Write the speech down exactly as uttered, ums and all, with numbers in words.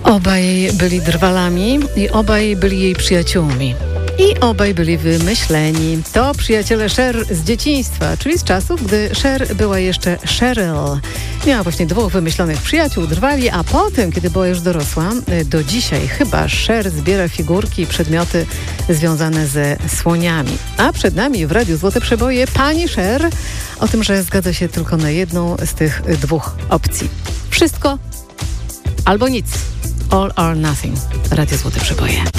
Obaj byli drwalami i obaj byli jej przyjaciółmi. I obaj byli wymyśleni. To przyjaciele Cher z dzieciństwa, czyli z czasów, gdy Cher była jeszcze Cheryl. Miała właśnie dwóch wymyślonych przyjaciół, drwali, a potem, kiedy była już dorosła, do dzisiaj chyba Cher zbiera figurki i przedmioty związane ze słoniami. A przed nami w Radiu Złote Przeboje pani Cher o tym, że zgadza się tylko na jedną z tych dwóch opcji. Wszystko albo nic. All or nothing. Radio Złote Przeboje.